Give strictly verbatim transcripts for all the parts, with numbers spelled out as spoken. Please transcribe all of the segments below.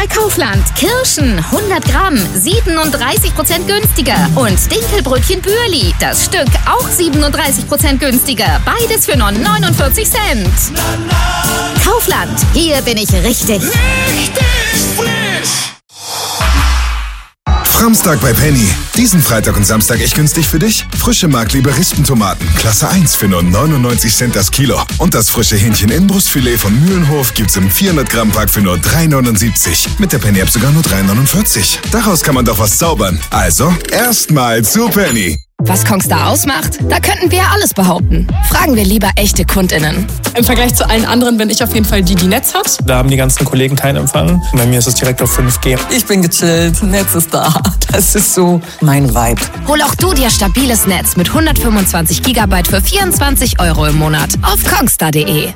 bei Kaufland. Kirschen hundert Gramm, siebenunddreißig Prozent günstiger. Und Dinkelbrötchen Bürli, das Stück auch siebenunddreißig Prozent günstiger. Beides für nur neunundvierzig Cent. Kaufland, hier bin ich richtig. Richtig frisch! Framstag bei Penny. Diesen Freitag und Samstag echt günstig für dich? Frische Markliebe Rispentomaten, Klasse eins für nur neunundneunzig Cent das Kilo. Und das frische Hähnchen-Inbrustfilet von Mühlenhof gibt's im vierhundert Gramm Pack für nur drei neunundsiebzig. Mit der Penny-App sogar nur drei neunundvierzig. Daraus kann man doch was zaubern. Also, erstmal zu Penny. Was Kongstar ausmacht? Da könnten wir ja alles behaupten. Fragen wir lieber echte KundInnen. Im Vergleich zu allen anderen bin ich auf jeden Fall die, die Netz hat. Da haben die ganzen Kollegen keinen Empfang. Bei mir ist es direkt auf fünf G. Ich bin gechillt, Netz ist da. Das ist so mein Vibe. Hol auch du dir stabiles Netz mit hundertfünfundzwanzig Gigabyte für vierundzwanzig Euro im Monat auf kongstar punkt de.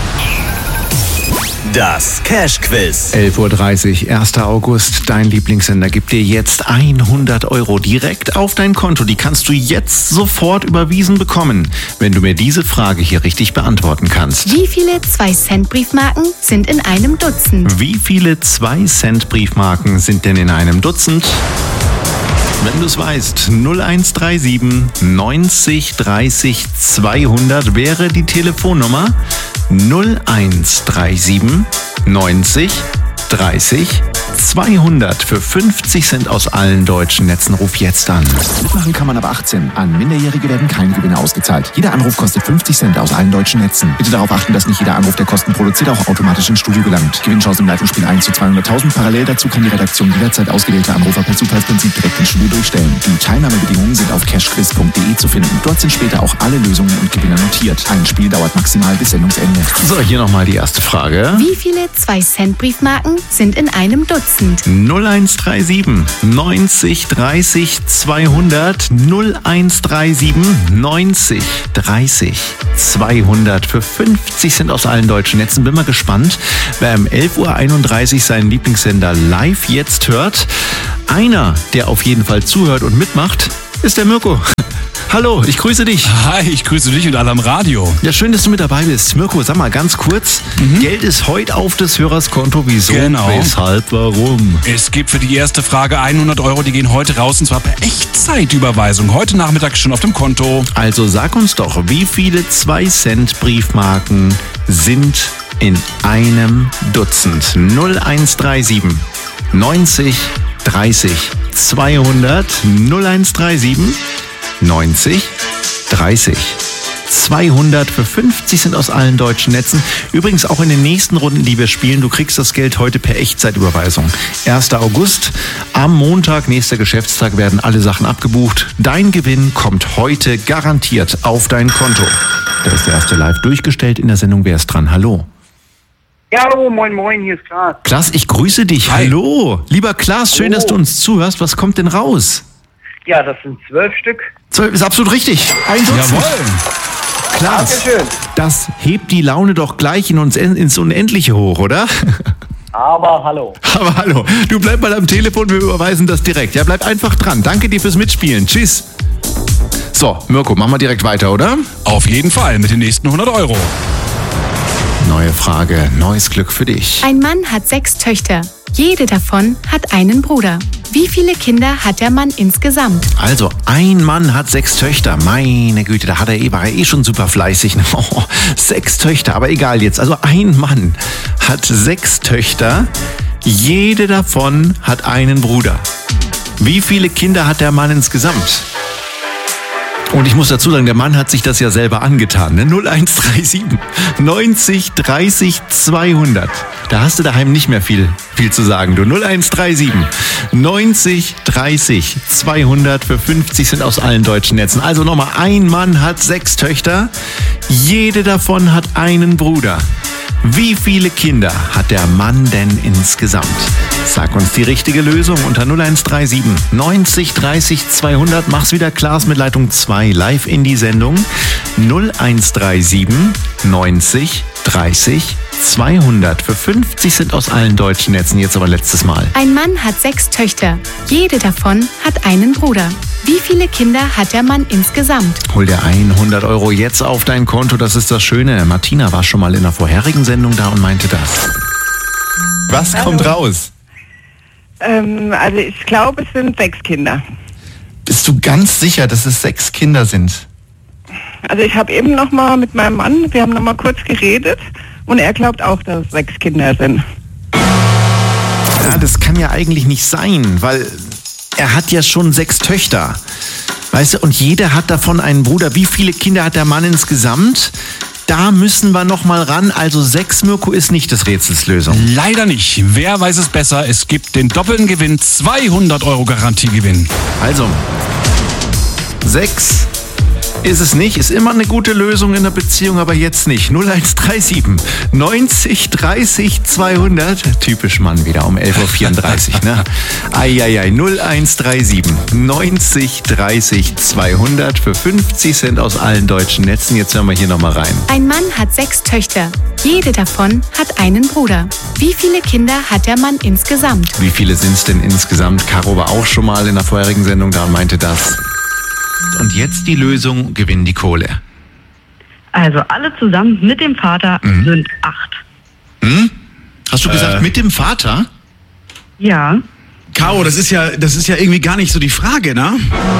Das Cash-Quiz. elf Uhr dreißig, erster August. Dein Lieblingssender gibt dir jetzt hundert Euro direkt auf dein Konto. Die kannst du jetzt sofort überwiesen bekommen, wenn du mir diese Frage hier richtig beantworten kannst. Wie viele zwei Cent Briefmarken sind in einem Dutzend? Wie viele zwei Cent Briefmarken sind denn in einem Dutzend? Wenn du es weißt, null eins drei sieben neunzig dreißig zweihundert wäre die Telefonnummer. null eins drei sieben neunzig dreißig zweihundert für fünfzig Cent aus allen deutschen Netzen. Ruf jetzt an. Mitmachen kann man ab achtzehn. An Minderjährige werden keine Gewinne ausgezahlt. Jeder Anruf kostet fünfzig Cent aus allen deutschen Netzen. Bitte darauf achten, dass nicht jeder Anruf, der Kosten produziert, auch automatisch ins Studio gelangt. Gewinnchance im Leitungsspiel eins zu zweihunderttausend. Parallel dazu kann die Redaktion jederzeit ausgewählte Anrufer per Zufallsprinzip direkt ins Studio durchstellen. Die Teilnahmebedingungen sind auf cashquiz punkt de zu finden. Dort sind später auch alle Lösungen und Gewinner notiert. Ein Spiel dauert maximal bis Sendungsende. So, hier nochmal die erste Frage. Wie viele zwei Cent Briefmarken sind in einem Dutzend? null eins drei sieben neunzig dreißig zweihundert null eins drei sieben neunzig dreißig zweihundert für fünfzig Cent aus allen deutschen Netzen. Bin mal gespannt, wer um elf Uhr einunddreißig seinen Lieblingssender live jetzt hört. Einer, der auf jeden Fall zuhört und mitmacht, ist der Mirko. Hallo, ich grüße dich. Hi, ich grüße dich und alle am Radio. Ja, schön, dass du mit dabei bist. Mirko, sag mal ganz kurz, mhm. Geld ist heute auf des Hörers Konto. Wieso? Genau. Weshalb? Warum? Es gibt für die erste Frage hundert Euro, die gehen heute raus und zwar per Echtzeitüberweisung. Heute Nachmittag schon auf dem Konto. Also sag uns doch, wie viele zwei Cent Briefmarken sind in einem Dutzend? null eins drei sieben neunzig dreißig zweihundert null eins drei sieben neunzig dreißig zweihundert für fünfzig Cent aus allen deutschen Netzen. Übrigens auch in den nächsten Runden, die wir spielen, du kriegst das Geld heute per Echtzeitüberweisung. erster August, am Montag, nächster Geschäftstag, werden alle Sachen abgebucht. Dein Gewinn kommt heute garantiert auf dein Konto. Da ist der erste live durchgestellt in der Sendung. Wer ist dran? Hallo. Ja, hallo, moin, moin, hier ist Klaas. Klaas, ich grüße dich. Hi. Hallo. Lieber Klaas, schön, Hallo. dass du uns zuhörst. Was kommt denn raus? Ja, das sind zwölf Stück. Zwölf ist absolut richtig. Ein Dutzend. Jawohl. Klaas, Dankeschön. das hebt die Laune doch gleich in uns ins Unendliche hoch, oder? Aber hallo. Aber hallo, du bleib mal am Telefon, wir überweisen das direkt. Ja, bleib einfach dran. Danke dir fürs Mitspielen. Tschüss. So, Mirko, machen wir direkt weiter, oder? Auf jeden Fall mit den nächsten hundert Euro. Neue Frage, neues Glück für dich. Ein Mann hat sechs Töchter. Jede davon hat einen Bruder. Wie viele Kinder hat der Mann insgesamt? Also, ein Mann hat sechs Töchter. Meine Güte, da hat er eh, war er eh schon super fleißig. Oh, sechs Töchter, aber egal jetzt. Also ein Mann hat sechs Töchter. Jede davon hat einen Bruder. Wie viele Kinder hat der Mann insgesamt? Und ich muss dazu sagen, der Mann hat sich das ja selber angetan. Ne? null eins drei sieben neunzig dreißig zweihundert. Da hast du daheim nicht mehr viel, viel zu sagen. Du null eins drei sieben neunzig dreißig zweihundert für fünfzig Cent aus allen deutschen Netzen. Also nochmal, ein Mann hat sechs Töchter. Jede davon hat einen Bruder. Wie viele Kinder hat der Mann denn insgesamt? Sag uns die richtige Lösung unter null eins drei sieben neunzig dreißig zweihundert. Mach's wieder, Klaas mit Leitung zwei live in die Sendung. null eins drei sieben neunzig dreißig zweihundert für fünfzig Cent aus allen deutschen Netzen. Jetzt aber letztes Mal. Ein Mann hat sechs Töchter. Jede davon hat einen Bruder. Wie viele Kinder hat der Mann insgesamt? Hol dir hundert Euro jetzt auf dein Konto. Das ist das Schöne. Martina war schon mal in der vorherigen Sendung da und meinte das. Was Hallo. kommt raus? Ähm, also ich glaube, es sind sechs Kinder. Bist du ganz sicher, dass es sechs Kinder sind? Also ich habe eben noch mal mit meinem Mann, wir haben noch mal kurz geredet und er glaubt auch, dass es sechs Kinder sind. Ja, das kann ja eigentlich nicht sein, weil er hat ja schon sechs Töchter. Weißt du, und jeder hat davon einen Bruder. Wie viele Kinder hat der Mann insgesamt? Da müssen wir noch mal ran. Also sechs, Mirko, ist nicht des Rätsels Lösung. Leider nicht. Wer weiß es besser? Es gibt den doppelten Gewinn, zweihundert Euro Garantiegewinn. Also, sechs ist es nicht. Ist immer eine gute Lösung in der Beziehung, aber jetzt nicht. null eins drei sieben neunzig dreißig zweihundert. Typisch Mann wieder um elf Uhr vierunddreißig, ne? Eieiei, null eins drei sieben neunzig dreißig zweihundert für fünfzig Cent aus allen deutschen Netzen. Jetzt hören wir hier nochmal rein. Ein Mann hat sechs Töchter. Jede davon hat einen Bruder. Wie viele Kinder hat der Mann insgesamt? Wie viele sind es denn insgesamt? Caro war auch schon mal in der vorherigen Sendung da und meinte das. Und jetzt die Lösung, gewinnen die Kohle. Also alle zusammen mit dem Vater mhm. sind acht. Hm? Hast du gesagt, äh. mit dem Vater? Ja. Caro, das ist ja, das ist ja irgendwie gar nicht so die Frage, ne?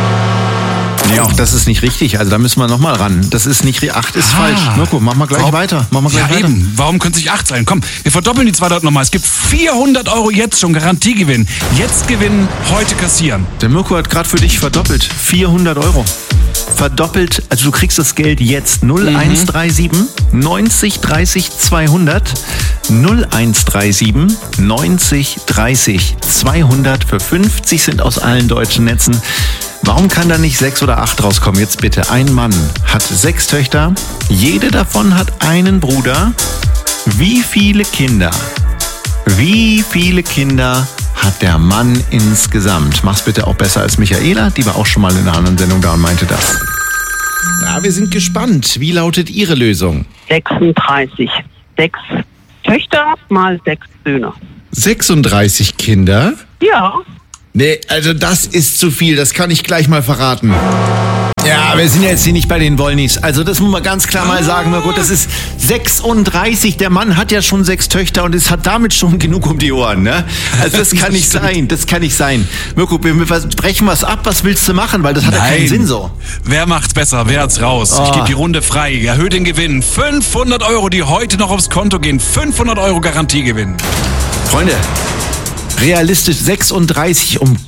Nee, auch das ist nicht richtig. Also da müssen wir nochmal ran. Das ist nicht richtig. Acht ist ah. falsch. Mirko, mach mal gleich Warum? weiter. Mach mal gleich ja, weiter. Eben. Warum könnte es nicht acht sein? Komm, wir verdoppeln die zweihundert nochmal. Es gibt vierhundert Euro jetzt schon Garantiegewinn. Jetzt gewinnen, heute kassieren. Der Mirko hat gerade für dich verdoppelt. vierhundert Euro. Verdoppelt, also du kriegst das Geld jetzt. null eins drei sieben neunzig dreißig zweihundert. null eins drei sieben neunzig dreißig zweihundert für fünfzig Cent aus allen deutschen Netzen. Warum kann da nicht sechs oder acht rauskommen? Jetzt bitte. Ein Mann hat sechs Töchter. Jede davon hat einen Bruder. Wie viele Kinder? Wie viele Kinder hat der Mann insgesamt? Mach's bitte auch besser als Michaela. Die war auch schon mal in einer anderen Sendung da und meinte das. Ja, wir sind gespannt. Wie lautet Ihre Lösung? sechsunddreißig. Sechs Töchter mal sechs Söhne. sechsunddreißig Kinder? Ja. Nee, also das ist zu viel, das kann ich gleich mal verraten. Ja, wir sind ja jetzt hier nicht bei den Wollnis. Also das muss man ganz klar mal sagen. Na gut, das ist sechsunddreißig. Der Mann hat ja schon sechs Töchter und es hat damit schon genug um die Ohren. Ne? Also das kann nicht sein, das kann nicht sein. Mirko, wir brechen was ab. Was willst du machen? Weil das hat ja keinen Sinn so. Wer macht's besser? Wer hat's raus? Oh. Ich gebe die Runde frei. Erhöht den Gewinn. fünfhundert Euro, die heute noch aufs Konto gehen. fünfhundert Euro Garantiegewinn. Freunde, realistisch sechsunddreißig, um